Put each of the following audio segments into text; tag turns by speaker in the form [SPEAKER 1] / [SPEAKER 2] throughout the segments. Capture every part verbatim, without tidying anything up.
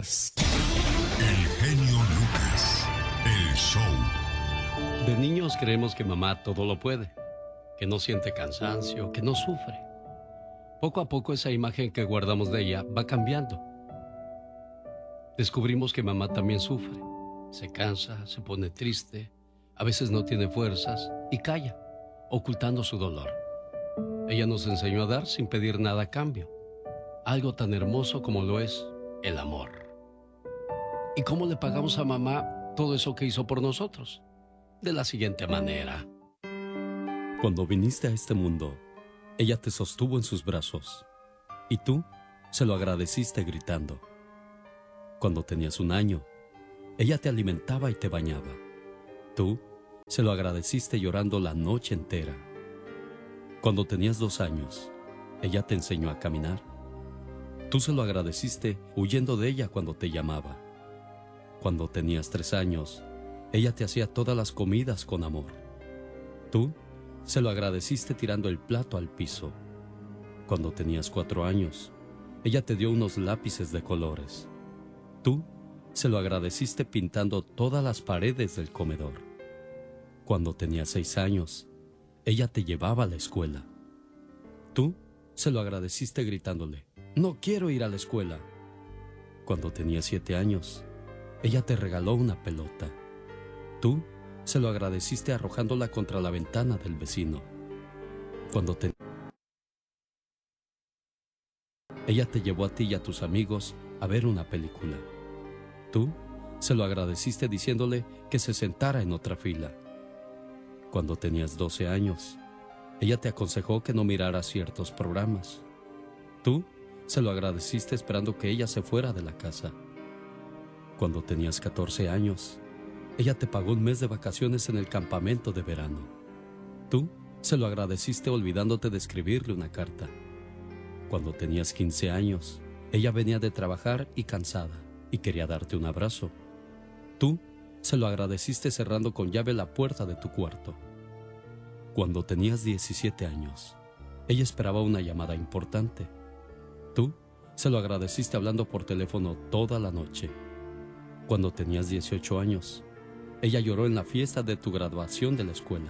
[SPEAKER 1] Lucas.
[SPEAKER 2] El genio Lucas, el show.
[SPEAKER 3] De niños creemos que mamá todo lo puede, que no siente cansancio, que no sufre. Poco a poco esa imagen que guardamos de ella va cambiando. Descubrimos que mamá también sufre, se cansa, se pone triste, a veces no tiene fuerzas y calla, ocultando su dolor. Ella nos enseñó a dar sin pedir nada a cambio, algo tan hermoso como lo es el amor. ¿Y cómo le pagamos a mamá todo eso que hizo por nosotros? De la siguiente manera.
[SPEAKER 4] Cuando viniste a este mundo, ella te sostuvo en sus brazos y tú se lo agradeciste gritando. Cuando tenías un año, ella te alimentaba y te bañaba. Tú se lo agradeciste llorando la noche entera. Cuando tenías dos años, ella te enseñó a caminar. Tú se lo agradeciste huyendo de ella cuando te llamaba. Cuando tenías tres años, ella te hacía todas las comidas con amor. Tú se lo agradeciste tirando el plato al piso. Cuando tenías cuatro años, ella te dio unos lápices de colores. Tú se lo agradeciste pintando todas las paredes del comedor. Cuando tenías seis años, ella te llevaba a la escuela. Tú se lo agradeciste gritándole: «No quiero ir a la escuela». Cuando tenías siete años, ella te regaló una pelota. Tú se lo agradeciste arrojándola contra la ventana del vecino. Cuando te... Ella te llevó a ti y a tus amigos a ver una película. Tú se lo agradeciste diciéndole que se sentara en otra fila. Cuando tenías doce años, ella te aconsejó que no miraras ciertos programas. Tú se lo agradeciste esperando que ella se fuera de la casa. Cuando tenías catorce años, ella te pagó un mes de vacaciones en el campamento de verano. Tú se lo agradeciste olvidándote de escribirle una carta. Cuando tenías quince años, ella venía de trabajar y cansada y quería darte un abrazo. Tú se lo agradeciste cerrando con llave la puerta de tu cuarto. Cuando tenías diecisiete años, ella esperaba una llamada importante. Tú se lo agradeciste hablando por teléfono toda la noche. Cuando tenías dieciocho años, ella lloró en la fiesta de tu graduación de la escuela.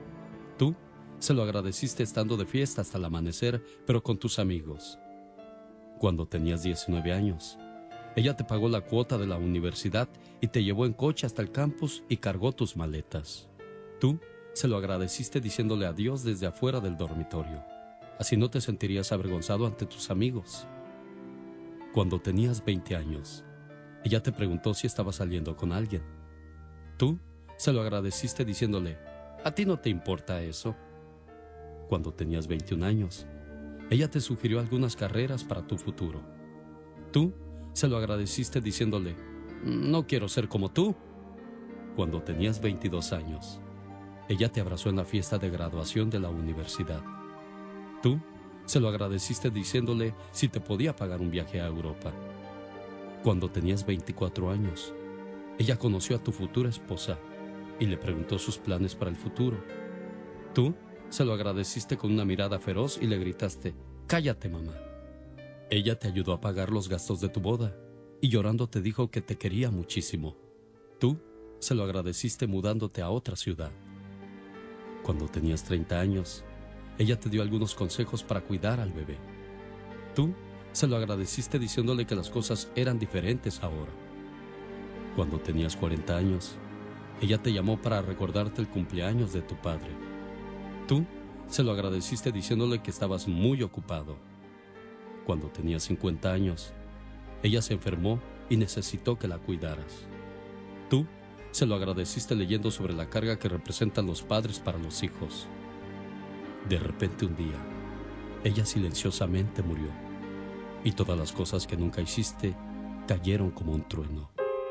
[SPEAKER 4] Tú se lo agradeciste estando de fiesta hasta el amanecer, pero con tus amigos. Cuando tenías diecinueve años, ella te pagó la cuota de la universidad y te llevó en coche hasta el campus y cargó tus maletas. Tú se lo agradeciste diciéndole adiós desde afuera del dormitorio. Así no te sentirías avergonzado ante tus amigos. Cuando tenías veinte años, ella te preguntó si estaba saliendo con alguien. Tú se lo agradeciste diciéndole: «¿A ti no te importa eso?». Cuando tenías veintiún años, ella te sugirió algunas carreras para tu futuro. Tú se lo agradeciste diciéndole: «No quiero ser como tú». Cuando tenías veintidós años, ella te abrazó en la fiesta de graduación de la universidad. Tú se lo agradeciste diciéndole si te podía pagar un viaje a Europa. Cuando tenías veinticuatro años, ella conoció a tu futura esposa y le preguntó sus planes para el futuro. Tú se lo agradeciste con una mirada feroz y le gritaste: «Cállate, mamá». Ella te ayudó a pagar los gastos de tu boda y llorando te dijo que te quería muchísimo. Tú se lo agradeciste mudándote a otra ciudad. Cuando tenías treinta años, ella te dio algunos consejos para cuidar al bebé. Tú se lo agradeciste diciéndole que las cosas eran diferentes ahora. Cuando tenías cuarenta años, ella te llamó para recordarte el cumpleaños de tu padre. Tú se lo agradeciste diciéndole que estabas muy ocupado. Cuando tenías cincuenta años, ella se enfermó y necesitó que la cuidaras. Tú se lo agradeciste leyendo sobre la carga que representan los padres para los hijos. De repente un día, ella silenciosamente murió y todas las cosas que nunca hiciste cayeron como un trueno.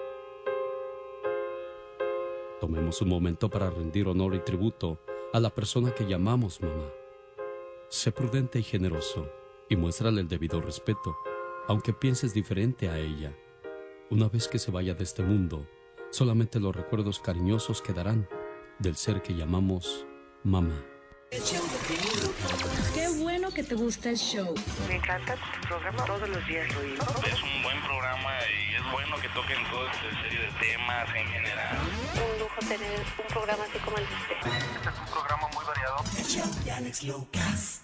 [SPEAKER 4] Tomemos un momento para rendir honor y tributo a la persona que llamamos mamá. Sé prudente y generoso y muéstrale el debido respeto, aunque pienses diferente a ella. Una vez que se vaya de este mundo, solamente los recuerdos cariñosos quedarán del ser que llamamos mamá.
[SPEAKER 5] Qué bueno que te gusta el show.
[SPEAKER 6] Me encanta tu programa, todos los días lo oigo.
[SPEAKER 7] Es un buen programa y es
[SPEAKER 1] bueno que toquen toda esta serie de temas en general.
[SPEAKER 5] Un lujo tener un programa así como el de usted.
[SPEAKER 1] Este es un programa muy variado.
[SPEAKER 6] El show de Alex Lucas.